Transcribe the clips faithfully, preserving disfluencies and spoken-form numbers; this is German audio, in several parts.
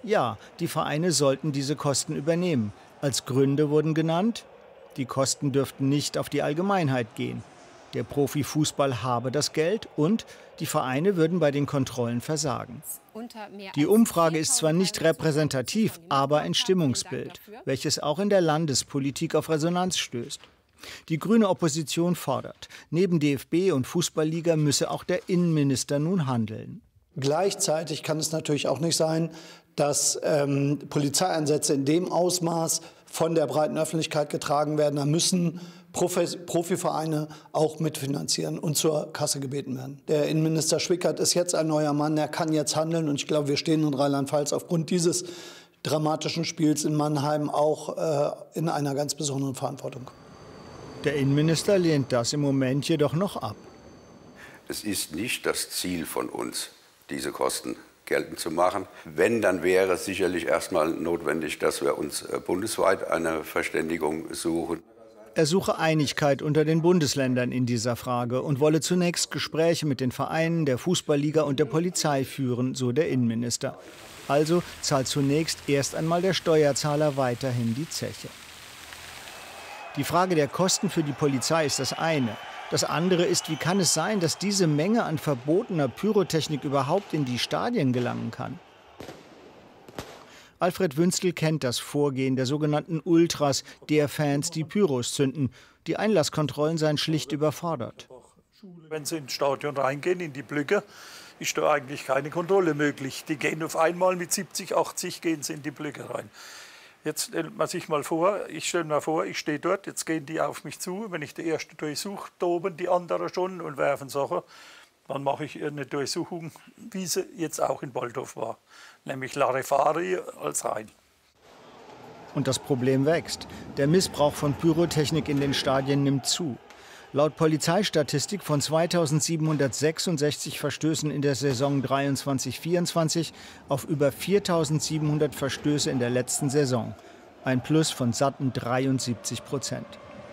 Ja, die Vereine sollten diese Kosten übernehmen. Als Gründe wurden genannt: Die Kosten dürften nicht auf die Allgemeinheit gehen. Der Profifußball habe das Geld und die Vereine würden bei den Kontrollen versagen. Die Umfrage ist zwar nicht repräsentativ, aber ein Stimmungsbild, welches auch in der Landespolitik auf Resonanz stößt. Die grüne Opposition fordert, neben D F B und Fußballliga müsse auch der Innenminister nun handeln. Gleichzeitig kann es natürlich auch nicht sein, dass ähm, Polizeieinsätze in dem Ausmaß von der breiten Öffentlichkeit getragen werden. Da müssen Profi Profivereine auch mitfinanzieren und zur Kasse gebeten werden. Der Innenminister Schwickert ist jetzt ein neuer Mann, er kann jetzt handeln. Und ich glaube, wir stehen in Rheinland-Pfalz aufgrund dieses dramatischen Spiels in Mannheim auch äh, in einer ganz besonderen Verantwortung. Der Innenminister lehnt das im Moment jedoch noch ab. Es ist nicht das Ziel von uns, diese Kosten geltend zu machen. Wenn, dann wäre es sicherlich erstmal notwendig, dass wir uns bundesweit eine Verständigung suchen. Er suche Einigkeit unter den Bundesländern in dieser Frage und wolle zunächst Gespräche mit den Vereinen, der Fußballliga und der Polizei führen, so der Innenminister. Also zahlt zunächst erst einmal der Steuerzahler weiterhin die Zeche. Die Frage der Kosten für die Polizei ist das eine. Das andere ist, wie kann es sein, dass diese Menge an verbotener Pyrotechnik überhaupt in die Stadien gelangen kann? Alfred Wünstel kennt das Vorgehen der sogenannten Ultras, der Fans, die Pyros zünden. Die Einlasskontrollen seien schlicht überfordert. Wenn sie ins Stadion reingehen, in die Blöcke, ist da eigentlich keine Kontrolle möglich. Die gehen auf einmal mit siebzig, achtzig gehen sie in die Blöcke rein. Jetzt stellt man sich mal vor, ich stelle mir vor, ich stehe dort, jetzt gehen die auf mich zu. Wenn ich die erste durchsuche, toben die anderen schon und werfen Sachen. Dann mache ich eine Durchsuchung, wie sie jetzt auch in Bolthof war, nämlich Larifari als Rhein. Und das Problem wächst. Der Missbrauch von Pyrotechnik in den Stadien nimmt zu. Laut Polizeistatistik von zweitausendsiebenhundertsechsundsechzig Verstößen in der Saison dreiundzwanzig vierundzwanzig auf über viertausendsiebenhundert Verstöße in der letzten Saison. Ein Plus von satten dreiundsiebzig Prozent.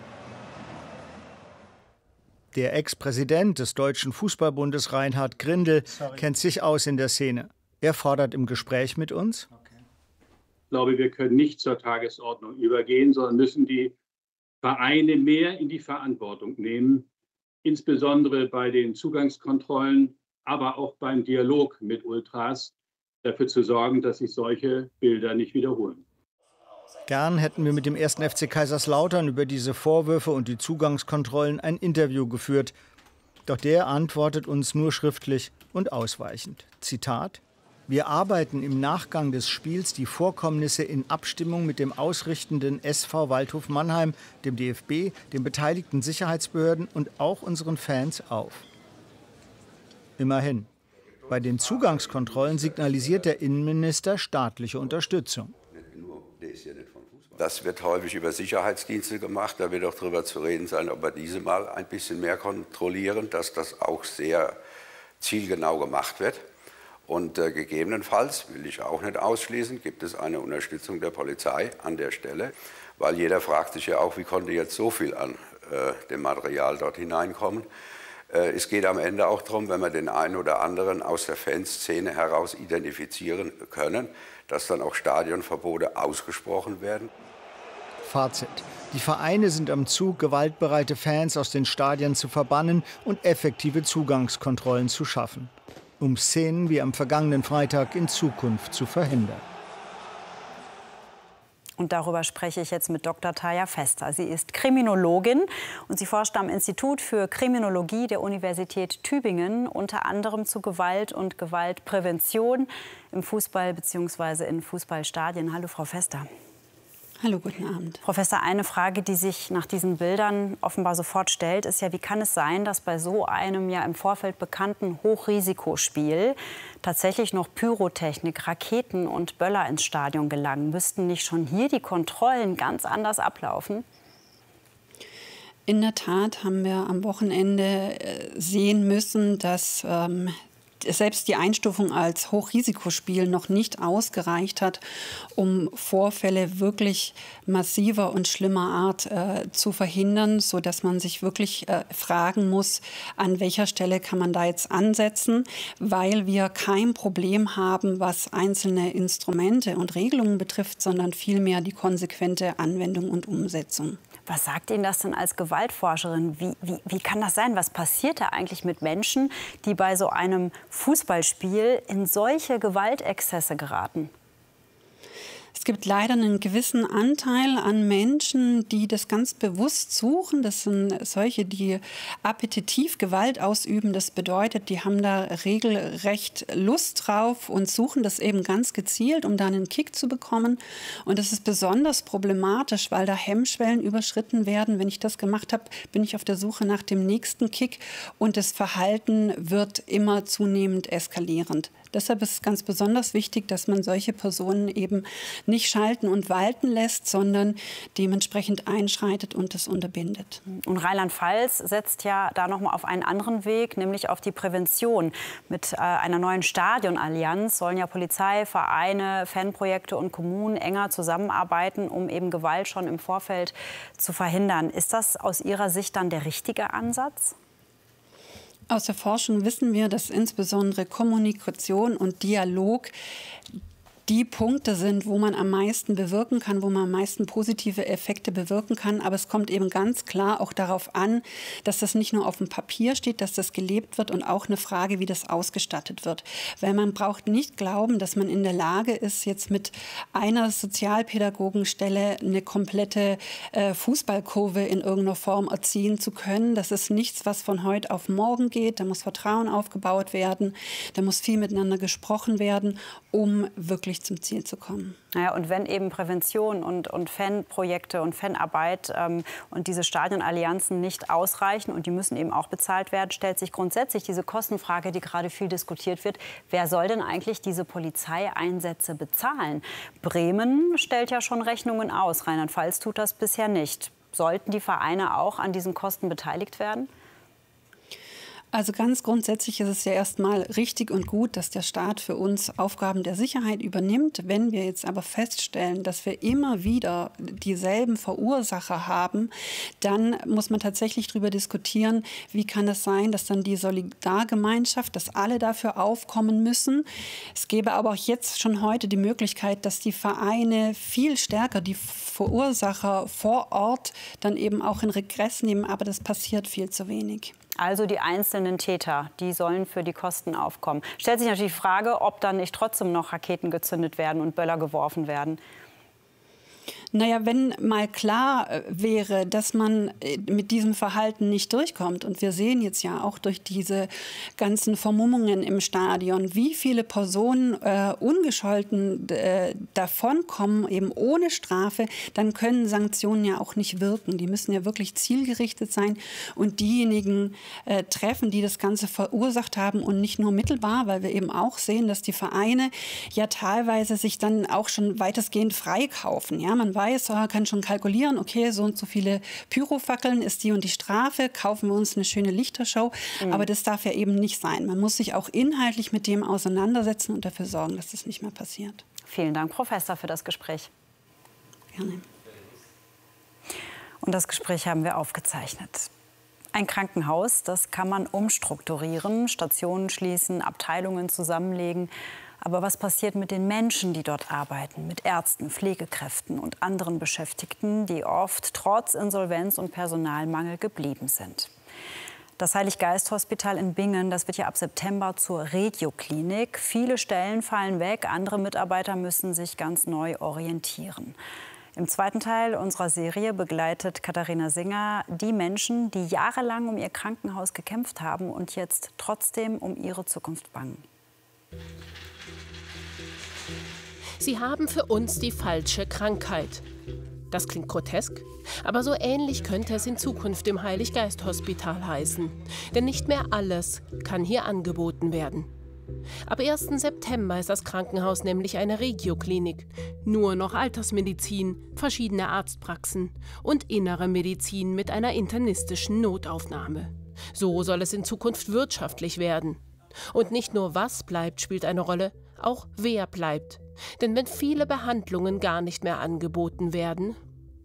Der Ex-Präsident des Deutschen Fußballbundes, Reinhard Grindel, Sorry. kennt sich aus in der Szene. Er fordert im Gespräch mit uns: Ich glaube, wir können nicht zur Tagesordnung übergehen, sondern müssen die Vereine mehr in die Verantwortung nehmen, insbesondere bei den Zugangskontrollen, aber auch beim Dialog mit Ultras, dafür zu sorgen, dass sich solche Bilder nicht wiederholen. Gern hätten wir mit dem ersten F C Kaiserslautern über diese Vorwürfe und die Zugangskontrollen ein Interview geführt. Doch der antwortet uns nur schriftlich und ausweichend. Zitat: Wir arbeiten im Nachgang des Spiels die Vorkommnisse in Abstimmung mit dem ausrichtenden S V Waldhof Mannheim, dem D F B, den beteiligten Sicherheitsbehörden und auch unseren Fans auf. Immerhin. Bei den Zugangskontrollen signalisiert der Innenminister staatliche Unterstützung. Das wird häufig über Sicherheitsdienste gemacht. Da wird auch darüber zu reden sein, ob wir diese mal ein bisschen mehr kontrollieren, dass das auch sehr zielgenau gemacht wird. Und äh, gegebenenfalls, will ich auch nicht ausschließen, gibt es eine Unterstützung der Polizei an der Stelle. Weil jeder fragt sich ja auch, wie konnte jetzt so viel an äh, dem Material dort hineinkommen. Äh, es geht am Ende auch darum, wenn wir den einen oder anderen aus der Fanszene heraus identifizieren können, dass dann auch Stadionverbote ausgesprochen werden. Fazit: Die Vereine sind am Zug, gewaltbereite Fans aus den Stadien zu verbannen und effektive Zugangskontrollen zu schaffen, um Szenen wie am vergangenen Freitag in Zukunft zu verhindern. Und darüber spreche ich jetzt mit Doktor Tarja Fester. Sie ist Kriminologin und sie forscht am Institut für Kriminologie der Universität Tübingen, unter anderem zu Gewalt und Gewaltprävention im Fußball bzw. in Fußballstadien. Hallo, Frau Fester. Hallo, guten Abend. Professor, eine Frage, die sich nach diesen Bildern offenbar sofort stellt, ist ja, wie kann es sein, dass bei so einem ja im Vorfeld bekannten Hochrisikospiel tatsächlich noch Pyrotechnik, Raketen und Böller ins Stadion gelangen? Müssten nicht schon hier die Kontrollen ganz anders ablaufen? In der Tat haben wir am Wochenende sehen müssen, dass ähm, selbst die Einstufung als Hochrisikospiel noch nicht ausgereicht hat, um Vorfälle wirklich massiver und schlimmer Art äh, zu verhindern, sodass man sich wirklich äh, fragen muss, an welcher Stelle kann man da jetzt ansetzen, weil wir kein Problem haben, was einzelne Instrumente und Regelungen betrifft, sondern vielmehr die konsequente Anwendung und Umsetzung. Was sagt Ihnen das denn als Gewaltforscherin? Wie, wie, wie kann das sein? Was passiert da eigentlich mit Menschen, die bei so einem Fußballspiel in solche Gewaltexzesse geraten? Es gibt leider einen gewissen Anteil an Menschen, die das ganz bewusst suchen. Das sind solche, die appetitiv Gewalt ausüben. Das bedeutet, die haben da regelrecht Lust drauf und suchen das eben ganz gezielt, um da einen Kick zu bekommen. Und das ist besonders problematisch, weil da Hemmschwellen überschritten werden. Wenn ich das gemacht habe, bin ich auf der Suche nach dem nächsten Kick und das Verhalten wird immer zunehmend eskalierend. Deshalb ist es ganz besonders wichtig, dass man solche Personen eben nicht schalten und walten lässt, sondern dementsprechend einschreitet und es unterbindet. Und Rheinland-Pfalz setzt ja da noch mal auf einen anderen Weg, nämlich auf die Prävention. Mit äh, einer neuen Stadionallianz sollen ja Polizei, Vereine, Fanprojekte und Kommunen enger zusammenarbeiten, um eben Gewalt schon im Vorfeld zu verhindern. Ist das aus Ihrer Sicht dann der richtige Ansatz? Aus der Forschung wissen wir, dass insbesondere Kommunikation und Dialog die Punkte sind, wo man am meisten bewirken kann, wo man am meisten positive Effekte bewirken kann. Aber es kommt eben ganz klar auch darauf an, dass das nicht nur auf dem Papier steht, dass das gelebt wird und auch eine Frage, wie das ausgestattet wird. Weil man braucht nicht glauben, dass man in der Lage ist, jetzt mit einer Sozialpädagogenstelle eine komplette äh, Fußballkurve in irgendeiner Form erziehen zu können. Das ist nichts, was von heute auf morgen geht. Da muss Vertrauen aufgebaut werden. Da muss viel miteinander gesprochen werden, um wirklich zum Ziel zu kommen. Naja, und wenn eben Prävention und, und Fanprojekte und Fanarbeit ähm, und diese Stadionallianzen nicht ausreichen und die müssen eben auch bezahlt werden, stellt sich grundsätzlich diese Kostenfrage, die gerade viel diskutiert wird. Wer soll denn eigentlich diese Polizeieinsätze bezahlen? Bremen stellt ja schon Rechnungen aus. Rheinland-Pfalz tut das bisher nicht. Sollten die Vereine auch an diesen Kosten beteiligt werden? Also ganz grundsätzlich ist es ja erstmal richtig und gut, dass der Staat für uns Aufgaben der Sicherheit übernimmt. Wenn wir jetzt aber feststellen, dass wir immer wieder dieselben Verursacher haben, dann muss man tatsächlich darüber diskutieren, wie kann es sein, dass dann die Solidargemeinschaft, dass alle dafür aufkommen müssen. Es gäbe aber auch jetzt schon heute die Möglichkeit, dass die Vereine viel stärker die Verursacher vor Ort dann eben auch in Regress nehmen, aber das passiert viel zu wenig. Also die einzelnen Täter, die sollen für die Kosten aufkommen. Stellt sich natürlich die Frage, ob dann nicht trotzdem noch Raketen gezündet werden und Böller geworfen werden. Naja, wenn mal klar wäre, dass man mit diesem Verhalten nicht durchkommt. Und wir sehen jetzt ja auch durch diese ganzen Vermummungen im Stadion, wie viele Personen äh, ungescholten äh, davonkommen, eben ohne Strafe, dann können Sanktionen ja auch nicht wirken. Die müssen ja wirklich zielgerichtet sein und diejenigen äh, treffen, die das Ganze verursacht haben und nicht nur mittelbar, weil wir eben auch sehen, dass die Vereine ja teilweise sich dann auch schon weitestgehend freikaufen. Ja, man weiß, kann schon kalkulieren, okay, so und so viele Pyrofackeln ist die und die Strafe, kaufen wir uns eine schöne Lichtershow. Mhm. Aber das darf ja eben nicht sein. Man muss sich auch inhaltlich mit dem auseinandersetzen und dafür sorgen, dass das nicht mehr passiert. Vielen Dank, Professor, für das Gespräch. Gerne. Und das Gespräch haben wir aufgezeichnet. Ein Krankenhaus, das kann man umstrukturieren, Stationen schließen, Abteilungen zusammenlegen. Aber was passiert mit den Menschen, die dort arbeiten, mit Ärzten, Pflegekräften und anderen Beschäftigten, die oft trotz Insolvenz und Personalmangel geblieben sind? Das Heilig-Geist-Hospital in Bingen, das wird ja ab September zur Regio-Klinik. Viele Stellen fallen weg, andere Mitarbeiter müssen sich ganz neu orientieren. Im zweiten Teil unserer Serie begleitet Katharina Singer die Menschen, die jahrelang um ihr Krankenhaus gekämpft haben und jetzt trotzdem um ihre Zukunft bangen. Sie haben für uns die falsche Krankheit. Das klingt grotesk, aber so ähnlich könnte es in Zukunft im Heilig-Geist-Hospital heißen. Denn nicht mehr alles kann hier angeboten werden. Ab ersten September ist das Krankenhaus nämlich eine Regio-Klinik. Nur noch Altersmedizin, verschiedene Arztpraxen und innere Medizin mit einer internistischen Notaufnahme. So soll es in Zukunft wirtschaftlich werden. Und nicht nur was bleibt, spielt eine Rolle, auch wer bleibt. Denn wenn viele Behandlungen gar nicht mehr angeboten werden.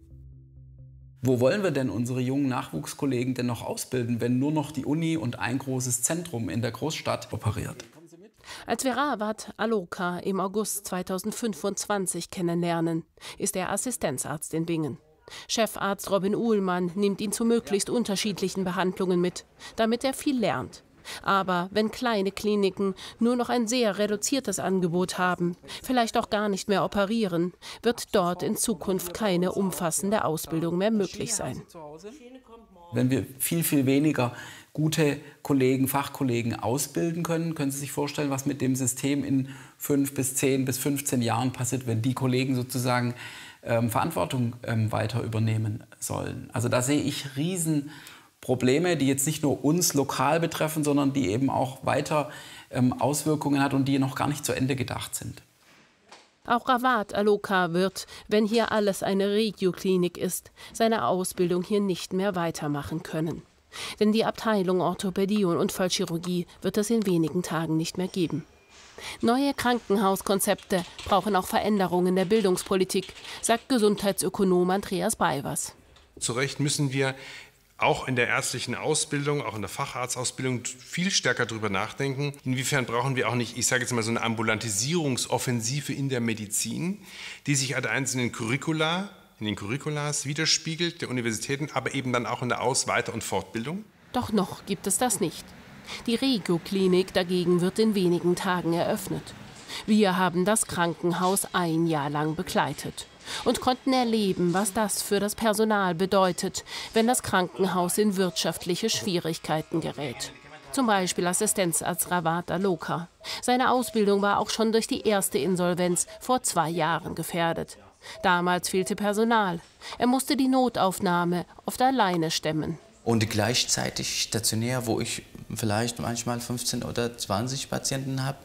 Wo wollen wir denn unsere jungen Nachwuchskollegen denn noch ausbilden, wenn nur noch die Uni und ein großes Zentrum in der Großstadt operiert? Als wir Rawat Aloka im August zweitausendfünfundzwanzig kennenlernen, ist er Assistenzarzt in Bingen. Chefarzt Robin Uhlmann nimmt ihn zu möglichst unterschiedlichen Behandlungen mit, damit er viel lernt. Aber wenn kleine Kliniken nur noch ein sehr reduziertes Angebot haben, vielleicht auch gar nicht mehr operieren, wird dort in Zukunft keine umfassende Ausbildung mehr möglich sein. Wenn wir viel, viel weniger gute Kollegen, Fachkollegen ausbilden können, können Sie sich vorstellen, was mit dem System in fünf bis zehn bis fünfzehn Jahren passiert, wenn die Kollegen sozusagen ähm, Verantwortung ähm, weiter übernehmen sollen. Also da sehe ich riesen Probleme, die jetzt nicht nur uns lokal betreffen, sondern die eben auch weiter ähm, Auswirkungen hat und die noch gar nicht zu Ende gedacht sind. Auch Rawat Aloka wird, wenn hier alles eine Regioklinik ist, seine Ausbildung hier nicht mehr weitermachen können. Denn die Abteilung Orthopädie und Unfallchirurgie wird es in wenigen Tagen nicht mehr geben. Neue Krankenhauskonzepte brauchen auch Veränderungen der Bildungspolitik, sagt Gesundheitsökonom Andreas Beivers. Zu Recht müssen wir auch in der ärztlichen Ausbildung, auch in der Facharztausbildung viel stärker darüber nachdenken. Inwiefern brauchen wir auch nicht, ich sage jetzt mal so eine Ambulantisierungsoffensive in der Medizin, die sich an einzelnen Curricula, in den Curriculas widerspiegelt, der Universitäten, aber eben dann auch in der Aus-, Weiter- und Fortbildung? Doch noch gibt es das nicht. Die Regioklinik dagegen wird in wenigen Tagen eröffnet. Wir haben das Krankenhaus ein Jahr lang begleitet und konnten erleben, was das für das Personal bedeutet, wenn das Krankenhaus in wirtschaftliche Schwierigkeiten gerät. Zum Beispiel Assistenzarzt Rawat Aloka. Seine Ausbildung war auch schon durch die erste Insolvenz vor zwei Jahren gefährdet. Damals fehlte Personal. Er musste die Notaufnahme oft alleine stemmen. Und gleichzeitig stationär, wo ich vielleicht manchmal fünfzehn oder zwanzig Patienten habe.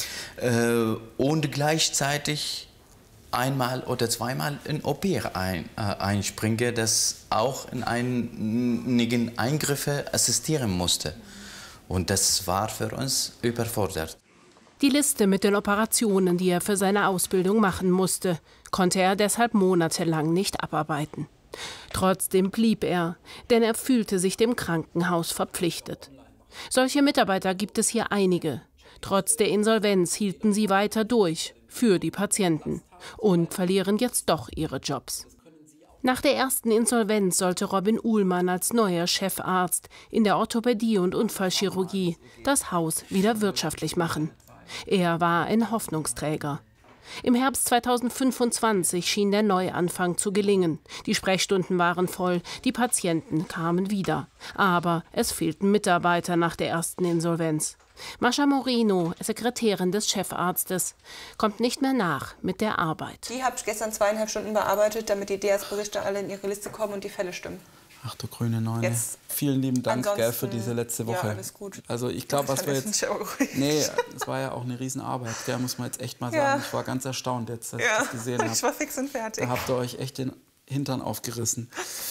Äh, und gleichzeitig einmal oder zweimal in O P ein, äh, einspringe, das auch in einigen Eingriffe assistieren musste. Und das war für uns überfordert. Die Liste mit den Operationen, die er für seine Ausbildung machen musste, konnte er deshalb monatelang nicht abarbeiten. Trotzdem blieb er, denn er fühlte sich dem Krankenhaus verpflichtet. Solche Mitarbeiter gibt es hier einige. Trotz der Insolvenz hielten sie weiter durch, für die Patienten, und verlieren jetzt doch ihre Jobs. Nach der ersten Insolvenz sollte Robin Uhlmann als neuer Chefarzt in der Orthopädie und Unfallchirurgie das Haus wieder wirtschaftlich machen. Er war ein Hoffnungsträger. Im Herbst zweitausendfünfundzwanzig schien der Neuanfang zu gelingen. Die Sprechstunden waren voll, die Patienten kamen wieder. Aber es fehlten Mitarbeiter nach der ersten Insolvenz. Mascha Moreno, Sekretärin des Chefarztes, kommt nicht mehr nach mit der Arbeit. Die habe ich gestern zweieinhalb Stunden bearbeitet, damit die D S-Berichte alle in ihre Liste kommen und die Fälle stimmen. Ach du grüne Neune. Jetzt Vielen lieben Dank gell, für diese letzte Woche. Ja, alles gut. Also ich glaube, was wir jetzt... Nee, es war ja auch eine Riesenarbeit, gell, muss man jetzt echt mal sagen. Ja. Ich war ganz erstaunt jetzt, als ja. ich das gesehen habe. Ich war fix und fertig. Da habt ihr euch echt den Hintern aufgerissen.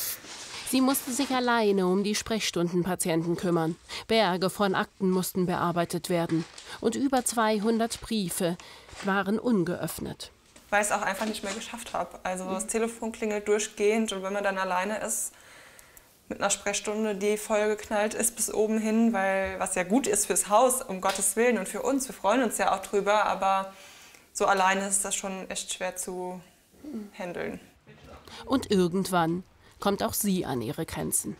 Sie musste sich alleine um die Sprechstundenpatienten kümmern. Berge von Akten mussten bearbeitet werden. Und über zweihundert Briefe waren ungeöffnet. Weil ich es auch einfach nicht mehr geschafft habe. Also das Telefon klingelt durchgehend und wenn man dann alleine ist, mit einer Sprechstunde, die vollgeknallt ist bis oben hin, weil was ja gut ist fürs Haus, um Gottes Willen und für uns. Wir freuen uns ja auch drüber, aber so alleine ist das schon echt schwer zu handeln. Und irgendwann kommt auch sie an ihre Grenzen.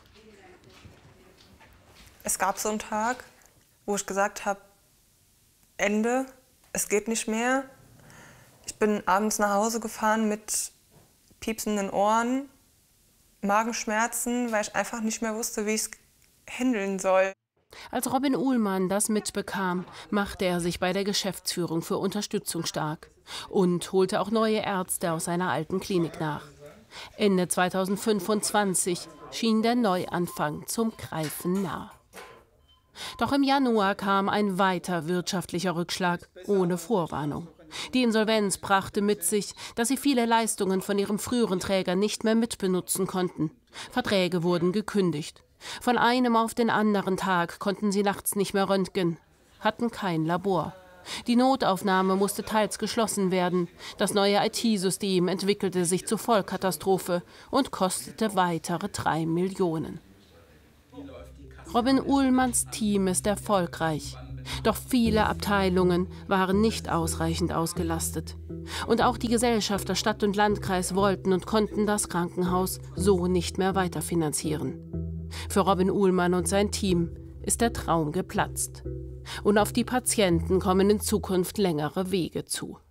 Es gab so einen Tag, wo ich gesagt habe, Ende, es geht nicht mehr. Ich bin abends nach Hause gefahren mit piepsenden Ohren, Magenschmerzen, weil ich einfach nicht mehr wusste, wie ich es handeln soll. Als Robin Uhlmann das mitbekam, machte er sich bei der Geschäftsführung für Unterstützung stark und holte auch neue Ärzte aus seiner alten Klinik nach. Ende zweitausendfünfundzwanzig schien der Neuanfang zum Greifen nah. Doch im Januar kam ein weiter wirtschaftlicher Rückschlag ohne Vorwarnung. Die Insolvenz brachte mit sich, dass sie viele Leistungen von ihrem früheren Träger nicht mehr mitbenutzen konnten. Verträge wurden gekündigt. Von einem auf den anderen Tag konnten sie nachts nicht mehr röntgen. hatten kein Labor. Die Notaufnahme musste teils geschlossen werden. Das neue I T-System entwickelte sich zur Vollkatastrophe und kostete weitere drei Millionen. Robin Uhlmanns Team ist erfolgreich. Doch viele Abteilungen waren nicht ausreichend ausgelastet. Und auch die Gesellschafter Stadt und Landkreis wollten und konnten das Krankenhaus so nicht mehr weiterfinanzieren. Für Robin Uhlmann und sein Team ist der Traum geplatzt. Und auf die Patienten kommen in Zukunft längere Wege zu.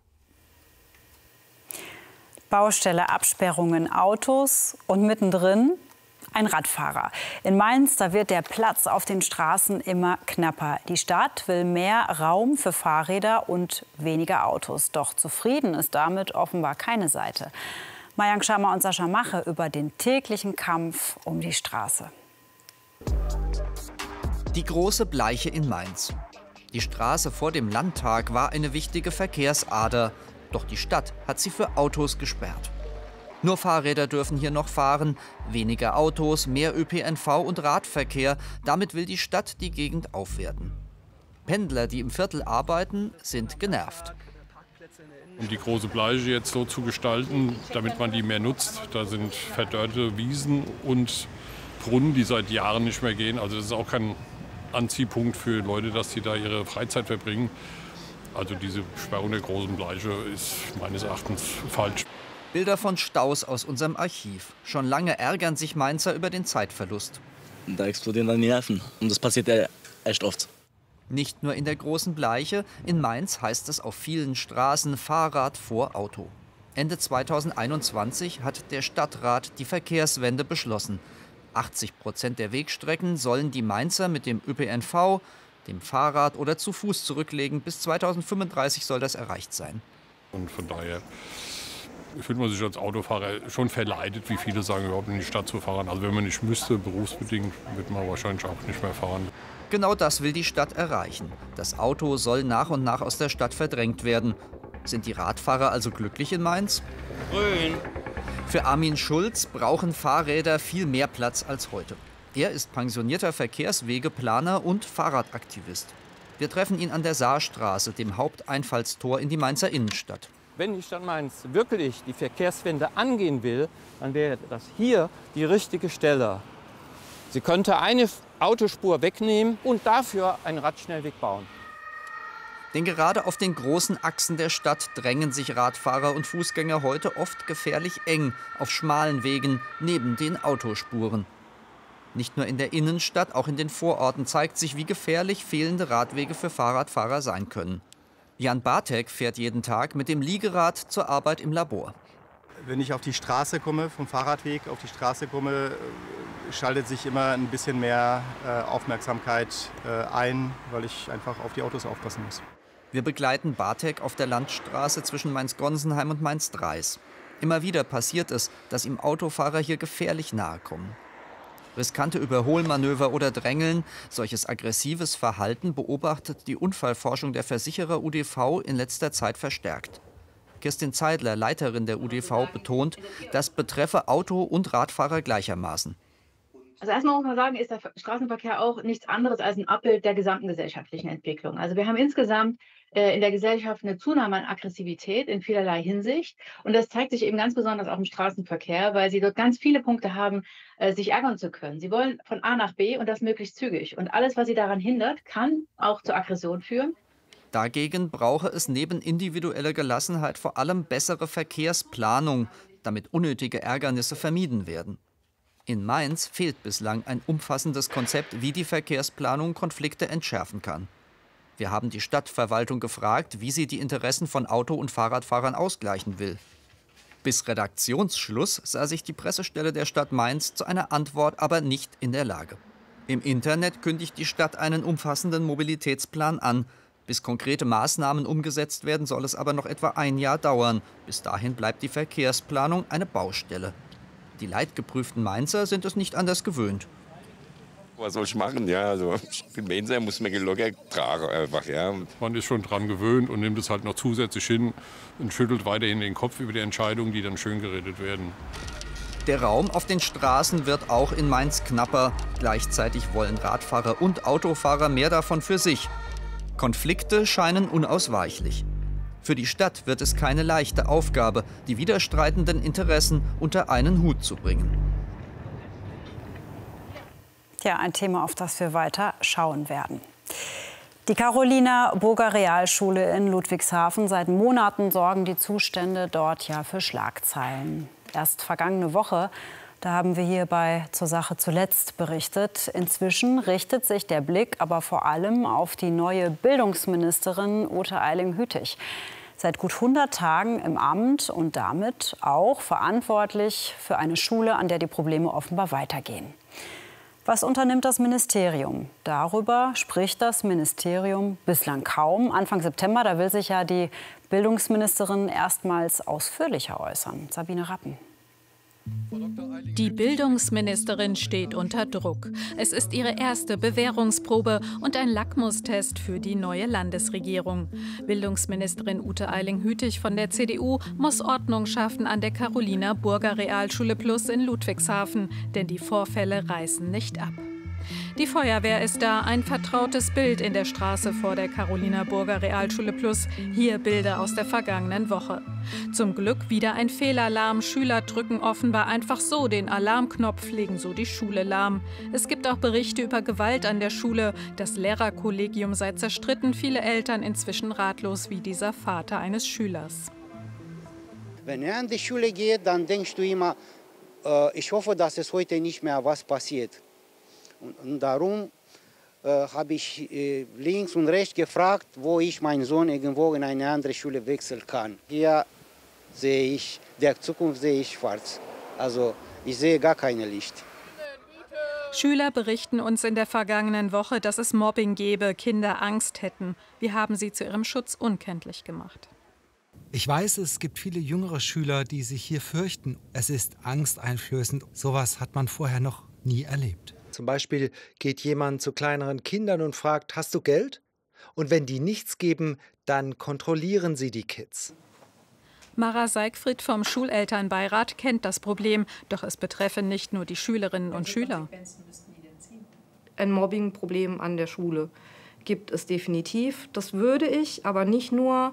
Baustelle, Absperrungen, Autos und mittendrin ein Radfahrer. In Mainz, da wird der Platz auf den Straßen immer knapper. Die Stadt will mehr Raum für Fahrräder und weniger Autos. Doch zufrieden ist damit offenbar keine Seite. Mayank Sharma und Sascha Mache über den täglichen Kampf um die Straße. Die große Bleiche in Mainz. Die Straße vor dem Landtag war eine wichtige Verkehrsader. Doch die Stadt hat sie für Autos gesperrt. Nur Fahrräder dürfen hier noch fahren, weniger Autos, mehr Ö P N V und Radverkehr. Damit will die Stadt die Gegend aufwerten. Pendler, die im Viertel arbeiten, sind genervt. Um die große Bleiche jetzt so zu gestalten, damit man die mehr nutzt, da sind verdörrte Wiesen und Brunnen, die seit Jahren nicht mehr gehen. Also das ist auch kein Anziehpunkt für Leute, dass sie da ihre Freizeit verbringen. Also diese Sperrung der großen Bleiche ist meines Erachtens falsch. Bilder von Staus aus unserem Archiv. Schon lange ärgern sich Mainzer über den Zeitverlust. Da explodieren dann die Nerven. Und das passiert ja echt oft. Nicht nur in der großen Bleiche. In Mainz heißt es auf vielen Straßen Fahrrad vor Auto. Ende zweitausendeinundzwanzig hat der Stadtrat die Verkehrswende beschlossen. achtzig Prozent der Wegstrecken sollen die Mainzer mit dem Ö P N V, dem Fahrrad oder zu Fuß zurücklegen. Bis zweitausendfünfunddreißig soll das erreicht sein. Und von daher fühlt man sich als Autofahrer schon verleitet, wie viele sagen, überhaupt in die Stadt zu fahren. Also wenn man nicht müsste, berufsbedingt, wird man wahrscheinlich auch nicht mehr fahren. Genau das will die Stadt erreichen. Das Auto soll nach und nach aus der Stadt verdrängt werden. Sind die Radfahrer also glücklich in Mainz? Grün. Für Armin Schulz brauchen Fahrräder viel mehr Platz als heute. Er ist pensionierter Verkehrswegeplaner und Fahrradaktivist. Wir treffen ihn an der Saarstraße, dem Haupteinfallstor in die Mainzer Innenstadt. Wenn die Stadt Mainz wirklich die Verkehrswende angehen will, dann wäre das hier die richtige Stelle. Sie könnte eine Autospur wegnehmen und dafür einen Radschnellweg bauen. Denn gerade auf den großen Achsen der Stadt drängen sich Radfahrer und Fußgänger heute oft gefährlich eng auf schmalen Wegen neben den Autospuren. Nicht nur in der Innenstadt, auch in den Vororten zeigt sich, wie gefährlich fehlende Radwege für Fahrradfahrer sein können. Jan Bartek fährt jeden Tag mit dem Liegerad zur Arbeit im Labor. Wenn ich auf die Straße komme, vom Fahrradweg auf die Straße komme, schaltet sich immer ein bisschen mehr äh, Aufmerksamkeit äh, ein, weil ich einfach auf die Autos aufpassen muss. Wir begleiten Bartek auf der Landstraße zwischen Mainz-Gonsenheim und Mainz-Dreis. Immer wieder passiert es, dass ihm Autofahrer hier gefährlich nahe kommen. Riskante Überholmanöver oder Drängeln, solches aggressives Verhalten beobachtet die Unfallforschung der Versicherer U D V in letzter Zeit verstärkt. Kirstin Zeidler, Leiterin der U D V, betont, das betreffe Auto- und Radfahrer gleichermaßen. Also erstmal muss man sagen, ist der Straßenverkehr auch nichts anderes als ein Abbild der gesamten gesellschaftlichen Entwicklung. Also wir haben insgesamt äh, in der Gesellschaft eine Zunahme an Aggressivität in vielerlei Hinsicht. Und das zeigt sich eben ganz besonders auch im Straßenverkehr, weil sie dort ganz viele Punkte haben, äh, sich ärgern zu können. Sie wollen von A nach B und das möglichst zügig. Und alles, was sie daran hindert, kann auch zur Aggression führen. Dagegen brauche es neben individueller Gelassenheit vor allem bessere Verkehrsplanung, damit unnötige Ärgernisse vermieden werden. In Mainz fehlt bislang ein umfassendes Konzept, wie die Verkehrsplanung Konflikte entschärfen kann. Wir haben die Stadtverwaltung gefragt, wie sie die Interessen von Auto- und Fahrradfahrern ausgleichen will. Bis Redaktionsschluss sah sich die Pressestelle der Stadt Mainz zu einer Antwort aber nicht in der Lage. Im Internet kündigt die Stadt einen umfassenden Mobilitätsplan an. Bis konkrete Maßnahmen umgesetzt werden, soll es aber noch etwa ein Jahr dauern. Bis dahin bleibt die Verkehrsplanung eine Baustelle. Die leidgeprüften Mainzer sind es nicht anders gewöhnt. Was soll ich machen? Ja, also ich bin Mainzer, muss mir locker tragen einfach. Ja. Man ist schon dran gewöhnt und nimmt es halt noch zusätzlich hin und schüttelt weiterhin den Kopf über die Entscheidungen, die dann schön geredet werden. Der Raum auf den Straßen wird auch in Mainz knapper. Gleichzeitig wollen Radfahrer und Autofahrer mehr davon für sich. Konflikte scheinen unausweichlich. Für die Stadt wird es keine leichte Aufgabe, die widerstreitenden Interessen unter einen Hut zu bringen. Ja, ein Thema, auf das wir weiter schauen werden. Die Caroliner Burger Realschule in Ludwigshafen. Seit Monaten sorgen die Zustände dort ja für Schlagzeilen. Erst vergangene Woche, da haben wir hier bei Zur Sache zuletzt berichtet. Inzwischen richtet sich der Blick aber vor allem auf die neue Bildungsministerin Ute Eiling-Hütig. Seit gut hundert Tagen im Amt und damit auch verantwortlich für eine Schule, an der die Probleme offenbar weitergehen. Was unternimmt das Ministerium? Darüber spricht das Ministerium bislang kaum. Anfang September, da will sich ja die Bildungsministerin erstmals ausführlicher äußern. Sabine Rappen. Die Bildungsministerin steht unter Druck. Es ist ihre erste Bewährungsprobe und ein Lackmustest für die neue Landesregierung. Bildungsministerin Ute Eiling-Hütig von der C D U muss Ordnung schaffen an der Caroliner Burger Realschule Plus in Ludwigshafen, denn die Vorfälle reißen nicht ab. Die Feuerwehr ist da, ein vertrautes Bild in der Straße vor der Caroliner Burger Realschule Plus. Hier Bilder aus der vergangenen Woche. Zum Glück wieder ein Fehlalarm. Schüler drücken offenbar einfach so den Alarmknopf, legen so die Schule lahm. Es gibt auch Berichte über Gewalt an der Schule. Das Lehrerkollegium sei zerstritten, viele Eltern inzwischen ratlos wie dieser Vater eines Schülers. Wenn er an die Schule geht, dann denkst du immer, äh, ich hoffe, dass es heute nicht mehr was passiert. Und, und darum äh, habe ich äh, links und rechts gefragt, wo ich meinen Sohn irgendwo in eine andere Schule wechseln kann. Hier sehe ich, der Zukunft sehe ich schwarz. Also ich sehe gar kein Licht. Schüler berichten uns in der vergangenen Woche, dass es Mobbing gebe, Kinder Angst hätten. Wir haben sie zu ihrem Schutz unkenntlich gemacht. Ich weiß, es gibt viele jüngere Schüler, die sich hier fürchten. Es ist angsteinflößend. Sowas hat man vorher noch nie erlebt. Zum Beispiel geht jemand zu kleineren Kindern und fragt, hast du Geld? Und wenn die nichts geben, dann kontrollieren sie die Kids. Mara Seigfried vom Schulelternbeirat kennt das Problem, doch es betreffe nicht nur die Schülerinnen und Schüler. Ein Mobbingproblem an der Schule gibt es definitiv. Das würde ich aber nicht nur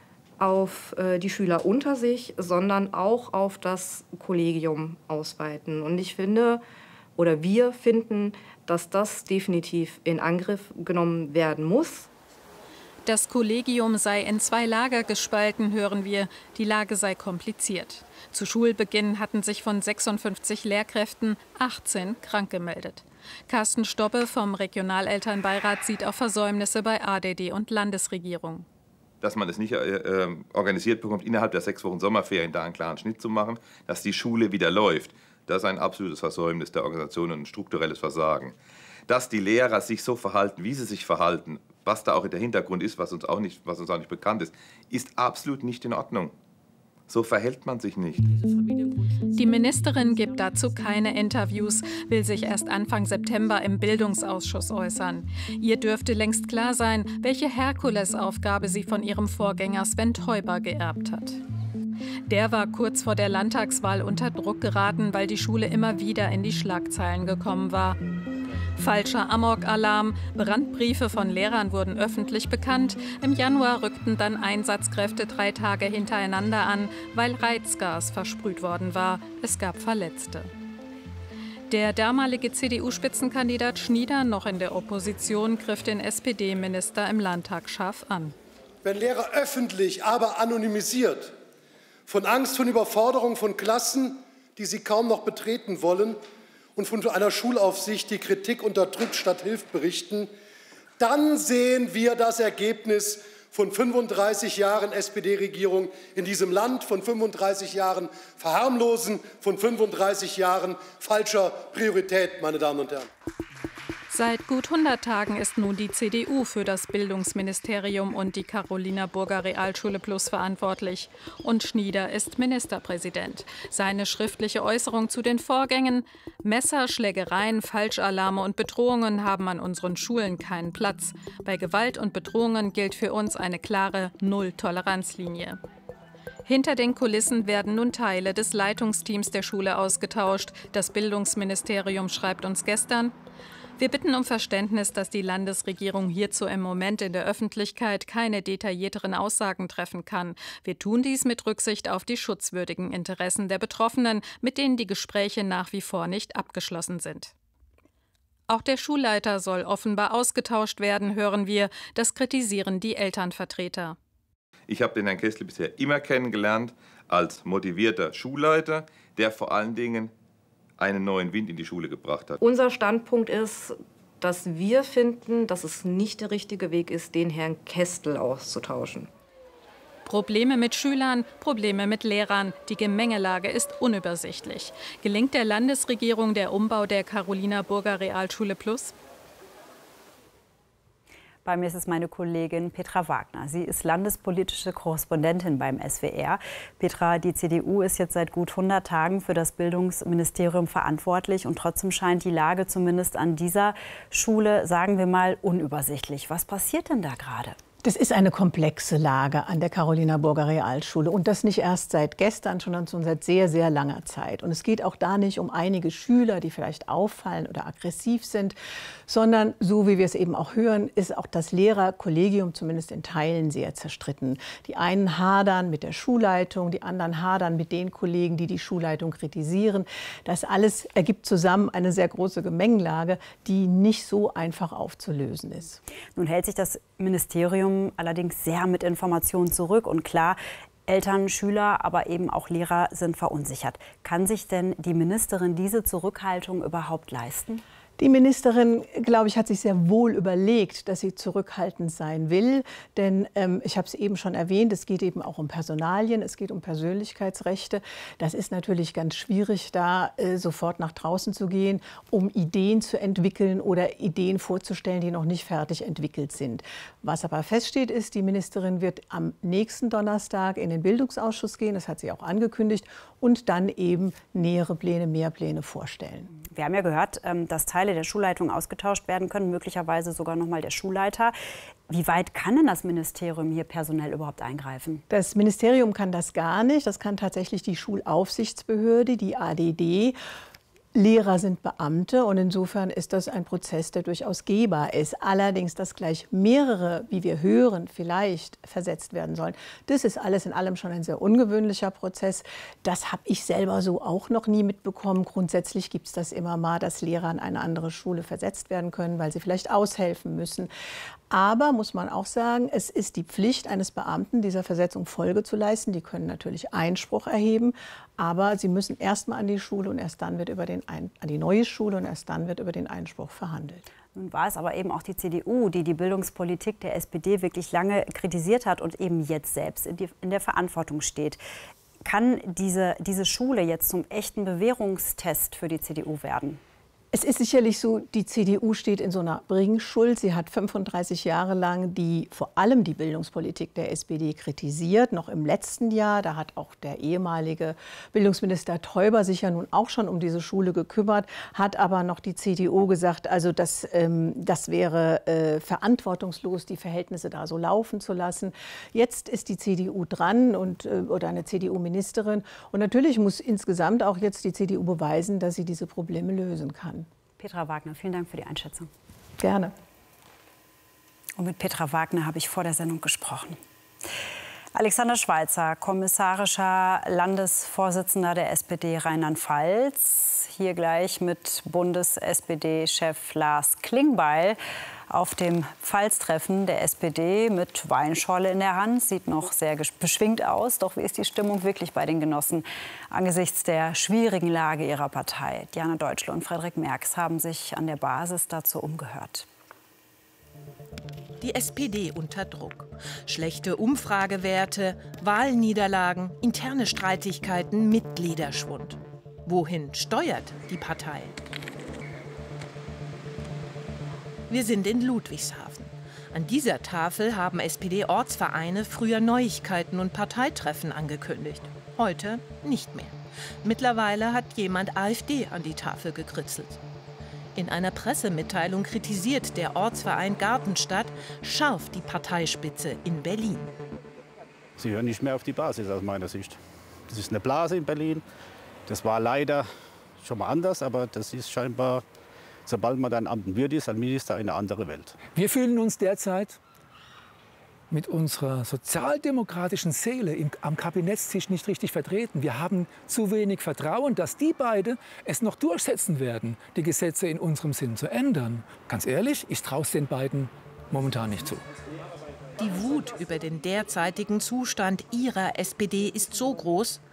auf äh, die Schüler unter sich, sondern auch auf das Kollegium ausweiten. Und ich finde, oder wir finden, dass das definitiv in Angriff genommen werden muss. Das Kollegium sei in zwei Lager gespalten, hören wir. Die Lage sei kompliziert. Zu Schulbeginn hatten sich von sechsundfünfzig Lehrkräften achtzehn krank gemeldet. Carsten Stoppe vom Regionalelternbeirat sieht auch Versäumnisse bei A D D und Landesregierung. Dass man es nicht äh, organisiert bekommt, innerhalb der sechs Wochen Sommerferien da einen klaren Schnitt zu machen, dass die Schule wieder läuft. Das ist ein absolutes Versäumnis der Organisation und ein strukturelles Versagen. Dass die Lehrer sich so verhalten, wie sie sich verhalten, was da auch der Hintergrund ist, was uns auch nicht, was uns auch nicht bekannt ist, ist absolut nicht in Ordnung. So verhält man sich nicht. Die Ministerin gibt dazu keine Interviews, will sich erst Anfang September im Bildungsausschuss äußern. Ihr dürfte längst klar sein, welche Herkulesaufgabe sie von ihrem Vorgänger Sven Teuber geerbt hat. Der war kurz vor der Landtagswahl unter Druck geraten, weil die Schule immer wieder in die Schlagzeilen gekommen war. Falscher Amok-Alarm, Brandbriefe von Lehrern wurden öffentlich bekannt. Im Januar rückten dann Einsatzkräfte drei Tage hintereinander an, weil Reizgas versprüht worden war. Es gab Verletzte. Der damalige C D U-Spitzenkandidat Schnieder, noch in der Opposition, griff den S P D-Minister im Landtag scharf an. Wenn Lehrer öffentlich, aber anonymisiert von Angst, von Überforderung, von Klassen, die sie kaum noch betreten wollen, und von einer Schulaufsicht, die Kritik unterdrückt statt hilft, berichten, dann sehen wir das Ergebnis von fünfunddreißig Jahren S P D-Regierung in diesem Land, von fünfunddreißig Jahren Verharmlosen, von fünfunddreißig Jahren falscher Priorität, meine Damen und Herren. Seit gut hundert Tagen ist nun die C D U für das Bildungsministerium und die Caroliner Burger Realschule Plus verantwortlich. Und Schnieder ist Ministerpräsident. Seine schriftliche Äußerung zu den Vorgängen: Messer, Schlägereien, Falschalarme und Bedrohungen haben an unseren Schulen keinen Platz. Bei Gewalt und Bedrohungen gilt für uns eine klare Null-Toleranz-Linie. Hinter den Kulissen werden nun Teile des Leitungsteams der Schule ausgetauscht. Das Bildungsministerium schreibt uns gestern: Wir bitten um Verständnis, dass die Landesregierung hierzu im Moment in der Öffentlichkeit keine detaillierteren Aussagen treffen kann. Wir tun dies mit Rücksicht auf die schutzwürdigen Interessen der Betroffenen, mit denen die Gespräche nach wie vor nicht abgeschlossen sind. Auch der Schulleiter soll offenbar ausgetauscht werden, hören wir. Das kritisieren die Elternvertreter. Ich habe den Herrn Kessler bisher immer kennengelernt als motivierter Schulleiter, der vor allen Dingen einen neuen Wind in die Schule gebracht hat. Unser Standpunkt ist, dass wir finden, dass es nicht der richtige Weg ist, den Herrn Kestel auszutauschen. Probleme mit Schülern, Probleme mit Lehrern. Die Gemengelage ist unübersichtlich. Gelingt der Landesregierung der Umbau der Carolina-Burger Realschule Plus? Bei mir ist es meine Kollegin Petra Wagner. Sie ist landespolitische Korrespondentin beim S W R. Petra, die C D U ist jetzt seit gut hundert Tagen für das Bildungsministerium verantwortlich. Und trotzdem scheint die Lage zumindest an dieser Schule, sagen wir mal, unübersichtlich. Was passiert denn da gerade? Das ist eine komplexe Lage an der Carolina-Burger Realschule. Und das nicht erst seit gestern, sondern schon seit sehr, sehr langer Zeit. Und es geht auch da nicht um einige Schüler, die vielleicht auffallen oder aggressiv sind, sondern, so wie wir es eben auch hören, ist auch das Lehrerkollegium zumindest in Teilen sehr zerstritten. Die einen hadern mit der Schulleitung, die anderen hadern mit den Kollegen, die die Schulleitung kritisieren. Das alles ergibt zusammen eine sehr große Gemengelage, die nicht so einfach aufzulösen ist. Nun hält sich das Ministerium allerdings sehr mit Informationen zurück. Und klar, Eltern, Schüler, aber eben auch Lehrer sind verunsichert. Kann sich denn die Ministerin diese Zurückhaltung überhaupt leisten? Die Ministerin, glaube ich, hat sich sehr wohl überlegt, dass sie zurückhaltend sein will. Denn ähm, ich habe es eben schon erwähnt, es geht eben auch um Personalien, es geht um Persönlichkeitsrechte. Das ist natürlich ganz schwierig, da äh, sofort nach draußen zu gehen, um Ideen zu entwickeln oder Ideen vorzustellen, die noch nicht fertig entwickelt sind. Was aber feststeht, ist, die Ministerin wird am nächsten Donnerstag in den Bildungsausschuss gehen, das hat sie auch angekündigt, und dann eben nähere Pläne, mehr Pläne vorstellen. Wir haben ja gehört, dass Teile der Schulleitung ausgetauscht werden können, möglicherweise sogar noch mal der Schulleiter. Wie weit kann denn das Ministerium hier personell überhaupt eingreifen? Das Ministerium kann das gar nicht. Das kann tatsächlich die Schulaufsichtsbehörde, die A D D. Lehrer sind Beamte und insofern ist das ein Prozess, der durchaus gehbar ist. Allerdings, dass gleich mehrere, wie wir hören, vielleicht versetzt werden sollen, das ist alles in allem schon ein sehr ungewöhnlicher Prozess. Das habe ich selber so auch noch nie mitbekommen. Grundsätzlich gibt es das immer mal, dass Lehrer an eine andere Schule versetzt werden können, weil sie vielleicht aushelfen müssen. Aber, muss man auch sagen, es ist die Pflicht eines Beamten, dieser Versetzung Folge zu leisten. Die können natürlich Einspruch erheben, aber sie müssen erst mal an die Schule und erst dann wird über den Ein- an die neue Schule und erst dann wird über den Einspruch verhandelt. Nun war es aber eben auch die C D U, die die Bildungspolitik der S P D wirklich lange kritisiert hat und eben jetzt selbst in, die, in der Verantwortung steht. Kann diese, diese Schule jetzt zum echten Bewährungstest für die C D U werden? Es ist sicherlich so, die C D U steht in so einer Bringschuld. Sie hat fünfunddreißig Jahre lang die, vor allem die Bildungspolitik der S P D kritisiert. Noch im letzten Jahr, da hat auch der ehemalige Bildungsminister Teuber sich ja nun auch schon um diese Schule gekümmert, hat aber noch die C D U gesagt, also das, ähm, das wäre äh, verantwortungslos, die Verhältnisse da so laufen zu lassen. Jetzt ist die C D U dran und, äh, oder eine C D U-Ministerin. Und natürlich muss insgesamt auch jetzt die C D U beweisen, dass sie diese Probleme lösen kann. Petra Wagner, vielen Dank für die Einschätzung. Gerne. Und mit Petra Wagner habe ich vor der Sendung gesprochen. Alexander Schweitzer, kommissarischer Landesvorsitzender der S P D Rheinland-Pfalz, hier gleich mit Bundes-S P D-Chef Lars Klingbeil auf dem Pfalz-Treffen der S P D mit Weinschorle in der Hand. Sieht noch sehr beschwingt aus. Doch wie ist die Stimmung wirklich bei den Genossen angesichts der schwierigen Lage ihrer Partei? Diana Deutschle und Frederik Merx haben sich an der Basis dazu umgehört. Die S P D unter Druck. Schlechte Umfragewerte, Wahlniederlagen, interne Streitigkeiten, Mitgliederschwund. Wohin steuert die Partei? Wir sind in Ludwigshafen. An dieser Tafel haben S P D-Ortsvereine früher Neuigkeiten und Parteitreffen angekündigt. Heute nicht mehr. Mittlerweile hat jemand AfD an die Tafel gekritzelt. In einer Pressemitteilung kritisiert der Ortsverein Gartenstadt scharf die Parteispitze in Berlin. Sie hören nicht mehr auf die Basis aus meiner Sicht. Das ist eine Blase in Berlin. Das war leider schon mal anders, aber das ist scheinbar Sobald man dann Amtenwirt ist, dann ist da eine andere Welt. Wir fühlen uns derzeit mit unserer sozialdemokratischen Seele im, am Kabinettstisch nicht richtig vertreten. Wir haben zu wenig Vertrauen, dass die beiden es noch durchsetzen werden, die Gesetze in unserem Sinn zu ändern. Ganz ehrlich, ich traue es den beiden momentan nicht zu. Die Wut über den derzeitigen Zustand ihrer S P D ist so groß,